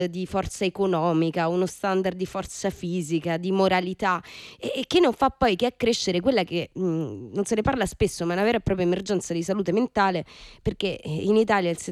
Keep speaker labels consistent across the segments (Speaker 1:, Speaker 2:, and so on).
Speaker 1: di forza economica, uno standard di forza fisica, di moralità, e che non fa poi che accrescere quella che non se ne parla spesso, ma è una vera e propria emergenza di salute mentale, perché in Italia il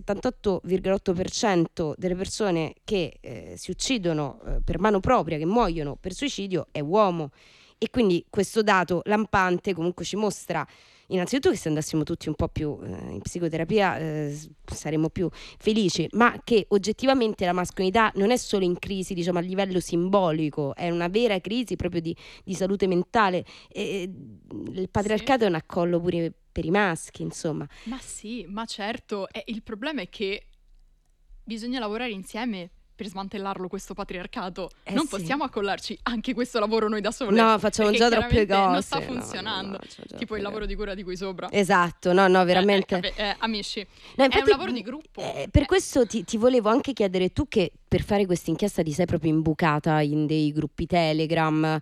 Speaker 1: 78,8% delle persone che si uccidono per mano propria, che muoiono per suicidio, è uomo. E quindi questo dato lampante comunque ci mostra innanzitutto che se andassimo tutti un po' più in psicoterapia saremmo più felici, ma che oggettivamente la mascolinità non è solo in crisi, diciamo, a livello simbolico, è una vera crisi proprio di salute mentale. Il
Speaker 2: Sì.
Speaker 1: patriarcato è un accollo pure per i maschi, insomma.
Speaker 2: Ma sì, ma certo, il problema è che bisogna lavorare insieme per smantellarlo questo patriarcato. Non
Speaker 1: Sì.
Speaker 2: possiamo accollarci anche questo lavoro noi da sole,
Speaker 1: No, facciamo
Speaker 2: perché
Speaker 1: già troppe
Speaker 2: chiaramente non sta
Speaker 1: cose. No,
Speaker 2: funzionando.
Speaker 1: facciamo già
Speaker 2: Tipo il
Speaker 1: troppe
Speaker 2: lavoro
Speaker 1: cose.
Speaker 2: di cura di cui sopra.
Speaker 1: Esatto, no, veramente.
Speaker 2: Amici,
Speaker 1: No,
Speaker 2: è un
Speaker 1: infatti,
Speaker 2: lavoro di gruppo.
Speaker 1: per questo ti volevo anche chiedere, tu che per fare questa inchiesta ti sei proprio imbucata in dei gruppi Telegram,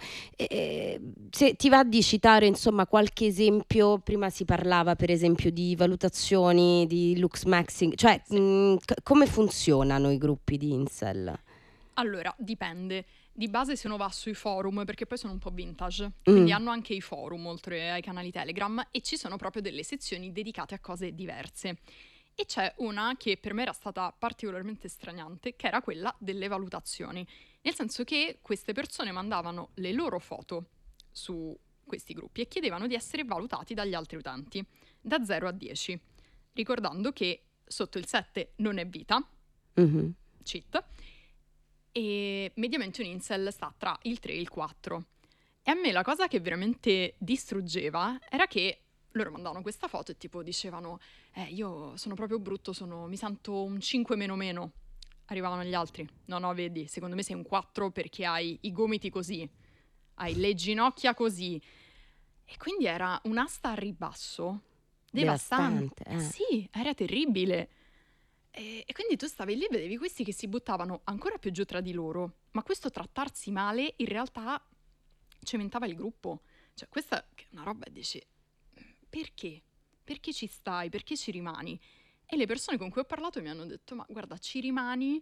Speaker 1: se ti va di citare insomma qualche esempio. Prima si parlava per esempio di valutazioni, di looks maxing, cioè
Speaker 2: Sì.
Speaker 1: come funzionano i gruppi di incel?
Speaker 2: Allora, dipende. Di base se uno va sui forum, perché poi sono un po' vintage, quindi hanno anche i forum oltre ai canali Telegram e ci sono proprio delle sezioni dedicate a cose diverse. E c'è una che per me era stata particolarmente straniante, che era quella delle valutazioni. Nel senso che queste persone mandavano le loro foto su questi gruppi e chiedevano di essere valutati dagli altri utenti, da 0 a 10. Ricordando che sotto il 7 non è vita,
Speaker 1: Mhm.
Speaker 2: cheat, e mediamente un incel sta tra il 3 e il 4. E a me la cosa che veramente distruggeva era che loro mandavano questa foto e tipo dicevano io sono proprio brutto, mi sento un 5 meno meno. Arrivavano gli altri. No, vedi, secondo me sei un 4 perché hai i gomiti così, hai le ginocchia così. E quindi era un'asta a ribasso devastante.
Speaker 1: Devastante.
Speaker 2: Sì, era terribile. E quindi tu stavi lì e vedevi questi che si buttavano ancora più giù tra di loro, ma questo trattarsi male in realtà cementava il gruppo. Cioè, questa è una roba e dici, perché? Perché ci stai? Perché ci rimani? E le persone con cui ho parlato mi hanno detto, ma guarda, ci rimani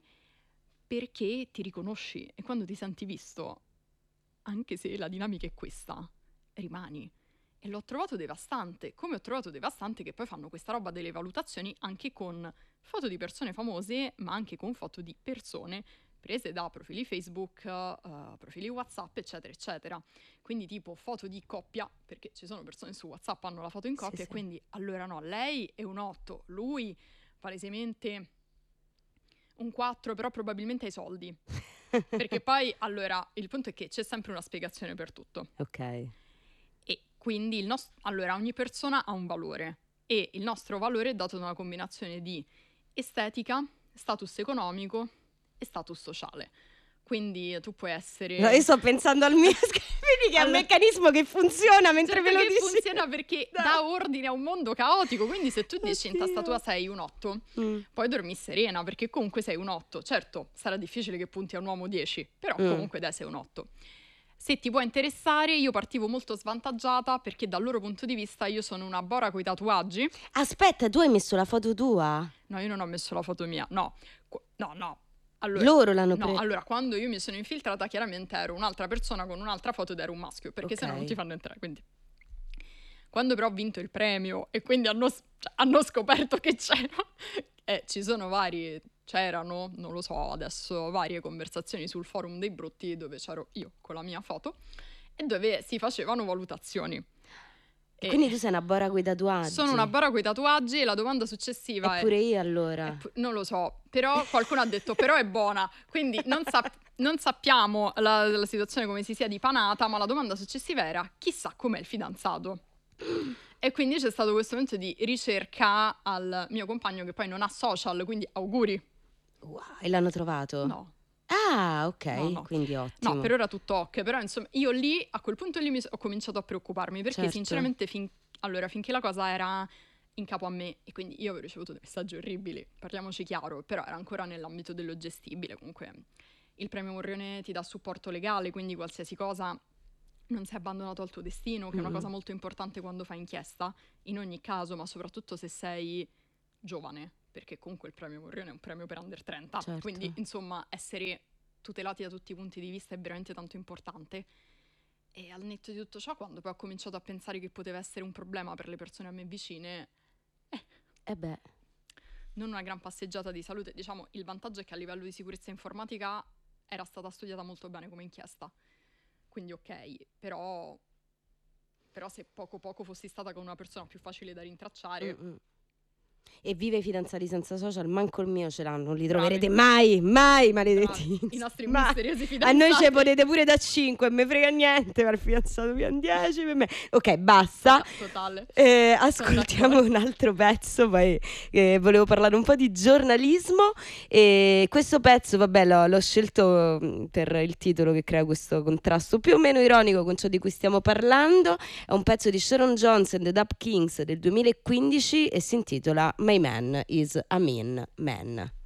Speaker 2: perché ti riconosci e quando ti senti visto, anche se la dinamica è questa, rimani. E l'ho trovato devastante, come ho trovato devastante che poi fanno questa roba delle valutazioni anche con foto di persone famose, ma anche con foto di persone prese da profili Facebook, profili WhatsApp, eccetera, eccetera. Quindi tipo foto di coppia, perché ci sono persone su WhatsApp hanno la foto in coppia, e quindi allora no, lei è un 8, lui palesemente un 4, però probabilmente ha i soldi. Perché poi, allora, il punto è che c'è sempre una spiegazione per tutto.
Speaker 1: Ok.
Speaker 2: E quindi allora, ogni persona ha un valore e il nostro valore è dato da una combinazione di estetica, status economico e status sociale. Quindi tu puoi essere...
Speaker 1: No, io sto pensando al mio vedi che è un meccanismo che funziona mentre
Speaker 2: certo
Speaker 1: ve lo
Speaker 2: che
Speaker 1: dici.
Speaker 2: funziona perché dà ordine a un mondo caotico, quindi se tu dici in testa tua sei un 8, poi dormi serena perché comunque sei un 8. Certo, sarà difficile che punti a un uomo 10, però comunque dai sei un 8. Se ti può interessare, io partivo molto svantaggiata perché dal loro punto di vista io sono una bora coi tatuaggi.
Speaker 1: Aspetta, tu hai messo la foto tua?
Speaker 2: No, io non ho messo la foto mia, no. No. Allora,
Speaker 1: Loro l'hanno
Speaker 2: no, allora, quando io mi sono infiltrata, chiaramente ero un'altra persona con un'altra foto ed ero un maschio, perché sennò non ti fanno entrare, quindi... Quando però ho vinto il premio e quindi hanno scoperto che c'erano, non lo so adesso, varie conversazioni sul forum dei brutti dove c'ero io con la mia foto e dove si facevano valutazioni.
Speaker 1: E quindi tu sei una bora coi tatuaggi?
Speaker 2: Sono una bara coi tatuaggi e la domanda successiva
Speaker 1: Eppure io allora.
Speaker 2: non lo so, però qualcuno ha detto però è buona, quindi non sappiamo la situazione come si sia dipanata, ma la domanda successiva era chissà com'è il fidanzato. E quindi c'è stato questo momento di ricerca al mio compagno che poi non ha social, quindi auguri.
Speaker 1: Wow, e l'hanno trovato?
Speaker 2: No.
Speaker 1: Ah, ok,
Speaker 2: No.
Speaker 1: quindi ottimo.
Speaker 2: No, per ora tutto ok, però insomma io lì, a quel punto lì ho cominciato a preoccuparmi perché
Speaker 1: Certo.
Speaker 2: sinceramente finché la cosa era in capo a me e quindi io avevo ricevuto dei messaggi orribili, parliamoci chiaro, però era ancora nell'ambito dello gestibile, comunque il premio Morrione ti dà supporto legale, quindi qualsiasi cosa non sei abbandonato al tuo destino, che è una cosa molto importante quando fai inchiesta, in ogni caso, ma soprattutto se sei giovane. perché comunque il premio Morrione è un premio per under 30,
Speaker 1: Certo.
Speaker 2: quindi insomma essere tutelati da tutti i punti di vista è veramente tanto importante. E al netto di tutto ciò, quando poi ho cominciato a pensare che poteva essere un problema per le persone a me vicine,
Speaker 1: E beh,
Speaker 2: non una gran passeggiata di salute. Diciamo, il vantaggio è che a livello di sicurezza informatica era stata studiata molto bene come inchiesta, quindi ok, però se poco poco fossi stata con una persona più facile da rintracciare,
Speaker 1: e vive i fidanzati senza social, manco il mio ce l'hanno, non li
Speaker 2: Bravi.
Speaker 1: troverete mai, mai, maledetti.
Speaker 2: i nostri
Speaker 1: Mai.
Speaker 2: misteriosi
Speaker 1: A
Speaker 2: fidanzati.
Speaker 1: noi ce potete pure da 5, me frega niente, ma il fidanzato più 10 per me. Ok, basta.
Speaker 2: Totale.
Speaker 1: Ascoltiamo un altro pezzo, poi volevo parlare un po' di giornalismo e questo pezzo, vabbè, l'ho scelto per il titolo che crea questo contrasto più o meno ironico con ciò di cui stiamo parlando. È un pezzo di Sharon Jones and the Dap Kings del 2015 e si intitola My Man is a Mean Man.